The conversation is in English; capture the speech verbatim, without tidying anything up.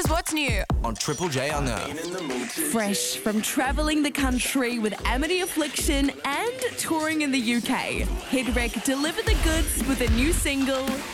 Here's what's new on Triple J Unearthed. Fresh from travelling the country with Amity Affliction and touring in the U K, Hedrick delivered the goods with a new single,